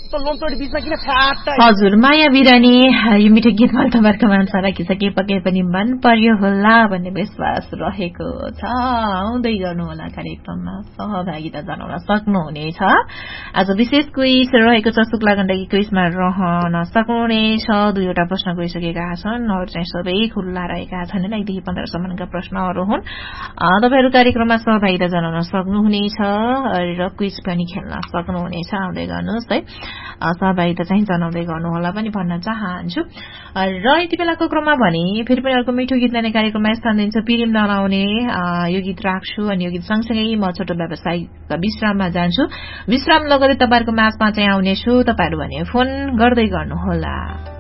कस्तो लोनचोडी बिचमा किन फ्याट हजुर माया बिरानी यो मिठो गीत मैले तपाईँहरूको मान्छा राखिसके पक्कै पनि मन पर्यो होला भन्ने विश्वास रहेको छ आउँदै गर्नुहोला कार्यक्रममा सहभागिता जनाउन सक्नुहुनेछ आज विशेष क्विज रहेको छ शुक्ला गण्डकी क्विजमा रहन सक्नुहुनेछ 2वटा प्रश्न गइसकेका छन् अरू चाहिँ सबै खुल्ला रहेका छन् 1 देखि 15 सम्मका प्रश्नहरू हुन् तपाईहरु कार्यक्रममा सहभागिता जनाउन सक्नुहुनेछ र क्विज पनि खेल्न सक्नुहुनेछ आउँदै गर्नुहोस् है सहभागिता चाहिँ जनाउँदै गर्नुहोला पनि भन्न चाहन्छु र यति बेलाको क्रममा भने फेरि पनि अर्को मिठो गीत लिने कार्यक्रममा स्थान दिन्छ पिरिम नलाउने यो गीत राख्छु अनि यो गीत सँगसँगै म छोटो व्यावसायिक विश्राममा जान्छु विश्राम लगतै तपाईहरुको माझमा चाहिँ आउनेछु तपाईहरु भने फोन गर्दै गर्नुहोला